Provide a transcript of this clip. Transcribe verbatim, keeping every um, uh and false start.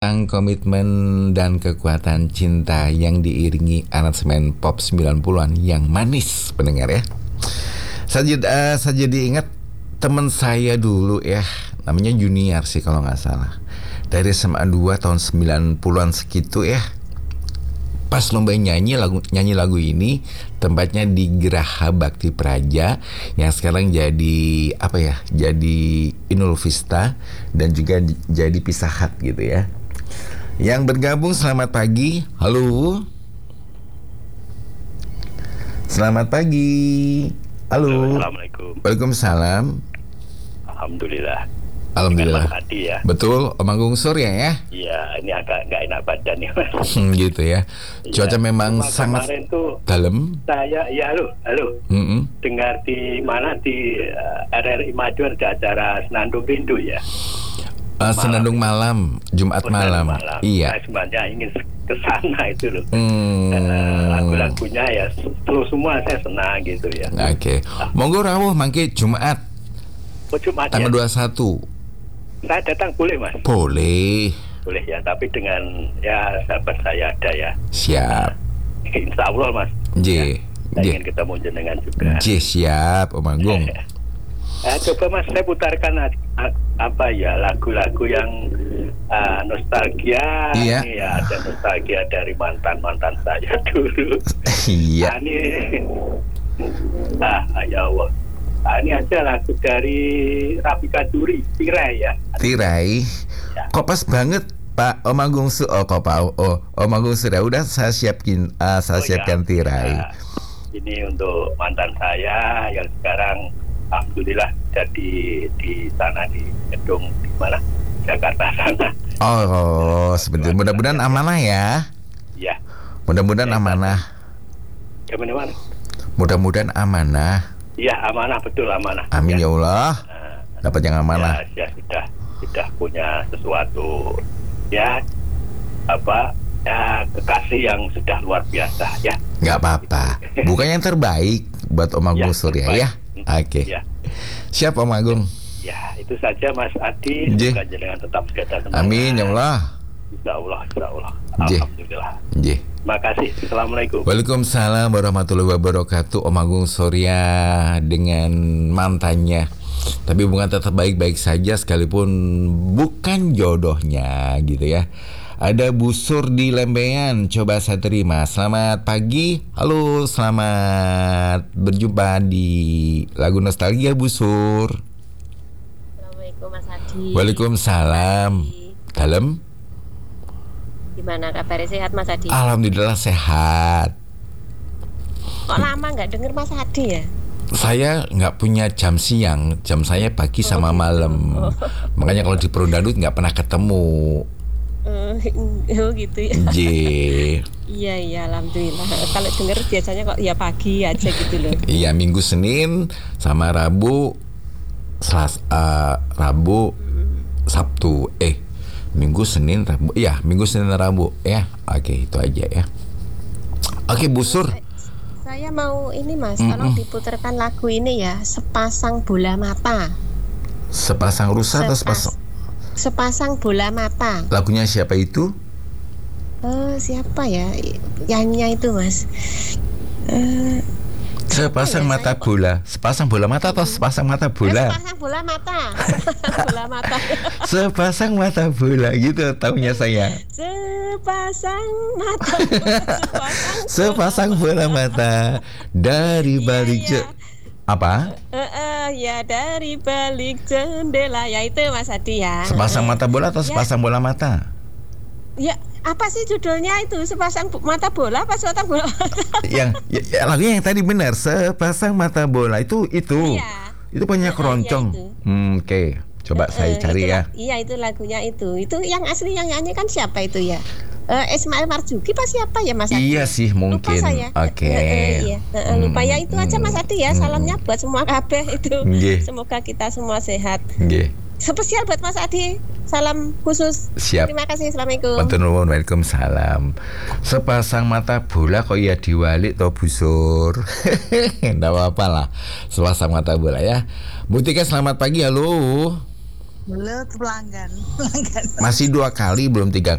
tentang komitmen dan kekuatan cinta yang diiringi aransemen pop sembilan puluhan yang manis, pendengar ya. Saya, uh, saya jadi ingat teman saya dulu ya, namanya Junior sih kalau nggak salah, dari S M A dua tahun sembilan puluhan segitu ya. Pas lomba nyanyi lagu nyanyi lagu ini, tempatnya di Geraha Bakti Praja yang sekarang jadi apa ya? Jadi Inul Vista dan juga di, jadi Pizza Hut gitu ya. Yang bergabung selamat pagi. Halo. Selamat pagi. Halo. Assalamualaikum. Waalaikumsalam. Alhamdulillah. Alhamdulillah. Mas Adi ya. Betul, Om Agung Surya ya. Iya, ini agak nggak enak badan ya Mas. Hmm, gitu ya. Cuaca Ya, memang cuma sangat kemarin tuh dalam. saya, ya halo, halo. Mm-mm. Dengar di mana di uh, R R I Madiun ada acara Senandung Rindu ya. Uh, Senandung malam, Jumat Oh, malam. malam. Iya. Saya sebenarnya ingin ke sana itu loh. Hmm. Uh, lagu-lagunya ya terus semua saya senang gitu ya. Oke. Okay. Monggo rawuh mangke Jumat Oh, Jumat tanggal ya? dua puluh satu. Saya datang boleh Mas? Boleh. Boleh ya, tapi dengan ya sahabat saya ada ya. Siap. Insya Allah Mas. J. Saya J. ingin ketemu jenengan juga. J siap Om Agung. Eh, coba Mas saya putarkan a- a- apa ya lagu-lagu yang uh, nostalgia. Iya. Ini ya ada nostalgia dari mantan-mantan saya dulu. Iya. Ah, ini ah ya Allah. Ah, ini aja lagu dari Rafika Duri, Tirai ya. Tirai. Ya. Kok pas banget Pak Om Agung Su. Oh kok Pak Oh Om Agung Surya udah saya siapin uh, saya Oh, siapkan ya. tirai. Nah, ini untuk mantan saya yang sekarang alhamdulillah jadi di sana di gedung di mana Jakarta sana. Oh, oh sebentar. Mudah-mudahan amanah ya. Ya. Mudah-mudahan Ya, amanah. Gimana? Mudah-mudahan amanah. Iya amanah, betul amanah. Amin ya, ya Allah. Nah, dapat yang amanah. Ya, ya sudah sudah punya sesuatu ya apa ya kekasih yang sudah luar biasa ya. Nggak apa-apa. Bukan yang terbaik buat Om Agung Ya, Surya terbaik. ya. Oke. Okay. Ya. Siap Om Agung. Ya itu saja Mas Adi. J. Semoga jenengan tetap sehat dan Amin ya Allah. Insya Allah, Insya Allah. J. Alhamdulillah. J. Terima kasih. Assalamualaikum. Waalaikumsalam warahmatullahi wabarakatuh. Om Agung Surya dengan mantannya. Tapi hubungan tetap baik-baik saja sekalipun bukan jodohnya gitu ya. Ada busur di Lembean, coba saya terima. Selamat pagi. Halo, selamat berjumpa di lagu nostalgia busur. Assalamualaikum Mas Adi. Waalaikumsalam. Dalam. Gimana kabarnya, sehat Mas Adi? Alhamdulillah sehat. Kok lama nggak denger Mas Adi ya? Saya nggak punya jam siang, jam saya pagi sama malam. Oh. Makanya kalau di Purwodadi nggak pernah ketemu. Uh, oh gitu ya. J. Iya iya alhamdulillah. Kalau denger biasanya kok ya pagi aja gitu loh. Iya Minggu Senin sama Rabu, Selasa, uh, Rabu, Sabtu. Eh Minggu Senin Rabu. Iya Minggu Senin Rabu ya. Oke itu aja ya. Oke busur. Saya mau ini Mas, Mm-mm. tolong diputarkan lagu ini ya, Sepasang Bola Mata. Sepasang rusa atau Sepas- sepasang? Sepasang Bola Mata. Lagunya siapa itu? Eh siapa ya? Nyanyinya itu Mas. Eh Sepasang ya, mata saya- bola. Sepasang bola mata atau sepasang mata eh, bola? sepasang bola mata. Bola mata. Sepasang mata bola gitu taunya saya. Sepasang mata. Sepasang, Sepasang bola mata dari balik Iya, je- apa? Eh, eh, ya dari balik jendela ya itu Mas Adi ya. Sepasang mata bola atau Ya. sepasang bola mata? Ya apa sih judulnya itu? Sepasang bu- mata bola apa sepasang bola mata? Yang ya, ya, lagunya yang tadi benar, sepasang mata bola itu itu. Iya. Itu punya Iya, keroncong. iya, itu. Hmm, Oke, coba Eh, saya eh, cari itu ya. la- Iya itu lagunya itu. Itu yang asli yang nyanyi kan siapa itu ya? Eh, Ismail Marzuki pas siapa ya Mas Adi? Iya sih Lupa mungkin. saya. Oke. Eh, eh, iya. Eh, eh, lupa ya itu aja Mas Adi ya. Hmm. Salamnya buat semua kabeh itu. Nggih. Semoga kita semua sehat. Nggih. Spesial buat Mas Adi. Salam khusus. Siap. Terima kasih. Assalamualaikum. Matur nuwun, waalaikumsalam. Sepasang mata bola kok ya diwalik to busur. Nggak apa-apa lah. Sepasang mata bola ya. Bu Tika selamat pagi, halo. Halo pelanggan, pelanggan. Masih dua kali belum tiga